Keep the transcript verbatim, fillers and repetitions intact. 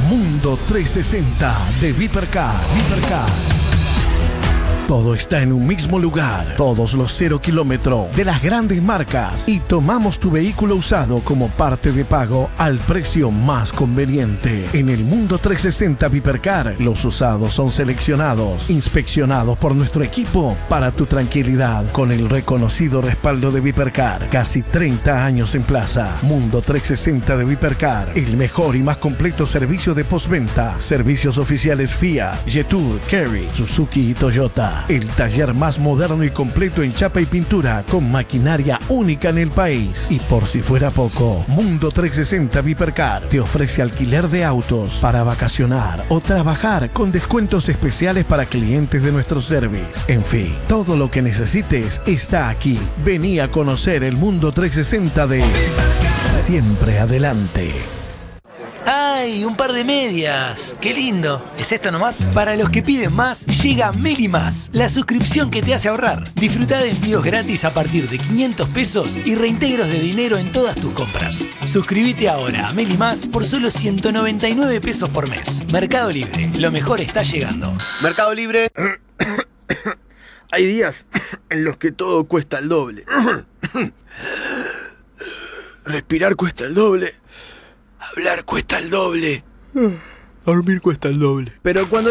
Mundo trescientos sesenta de Vipercar. Vipercar. Todo está en un mismo lugar, todos los cero kilómetros de las grandes marcas, y tomamos tu vehículo usado como parte de pago al precio más conveniente. En el Mundo trescientos sesenta Vipercar, los usados son seleccionados, inspeccionados por nuestro equipo para tu tranquilidad, con el reconocido respaldo de Vipercar. Casi treinta años en plaza. Mundo trescientos sesenta de Vipercar, el mejor y más completo servicio de postventa. Servicios oficiales Fiat, Jetour, Kerry, Suzuki y Toyota. El taller más moderno y completo en chapa y pintura, con maquinaria única en el país. Y por si fuera poco, Mundo trescientos sesenta Vipercar te ofrece alquiler de autos para vacacionar o trabajar, con descuentos especiales para clientes de nuestro service. En fin, todo lo que necesites está aquí. Vení a conocer el Mundo trescientos sesenta de Siempre Adelante. ¡Ay! Un par de medias. ¡Qué lindo! ¿Es esto nomás? Para los que piden más, llega Meli Más, la suscripción que te hace ahorrar. Disfruta de envíos gratis a partir de quinientos pesos y reintegros de dinero en todas tus compras. Suscríbete ahora a Meli Más por solo ciento noventa y nueve pesos por mes. Mercado Libre. Lo mejor está llegando. Mercado Libre. Hay días en los que todo cuesta el doble. Respirar cuesta el doble. Hablar cuesta el doble. Dormir cuesta el doble. Pero cuando